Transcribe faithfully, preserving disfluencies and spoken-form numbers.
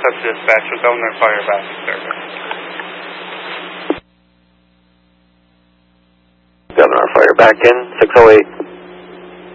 That's dispatch with Governor Fire back in service. Governor Fire back in, six oh eight.